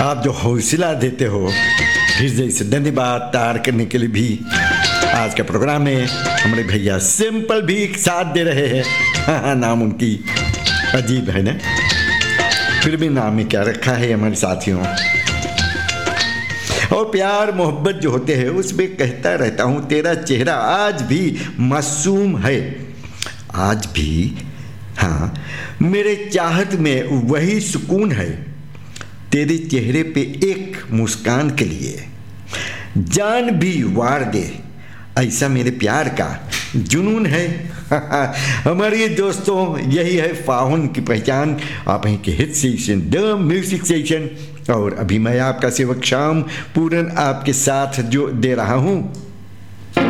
आप जो हौसला देते हो हृदय से धन्यवाद तैयार करने के लिए भी। आज का प्रोग्राम में हमारे भैया सिंपल भी साथ दे रहे हैं। हाँ, नाम उनकी अजीब है ना, फिर भी नाम में क्या रखा है हमारे साथियों। और प्यार मोहब्बत जो होते हैं उसमें कहता रहता हूँ, तेरा चेहरा आज भी मासूम है, आज भी हाँ मेरे चाहत में वही सुकून है। तेरे चेहरे पे एक मुस्कान के लिए जान भी वार दे, ऐसा मेरे प्यार का जुनून है। हमारे दोस्तों, यही है फाहुन की पहचान। आप हैं के hit station the music station, और अभी मैं आपका सेवक शाम पूरन आपके साथ जो दे रहा हूँ।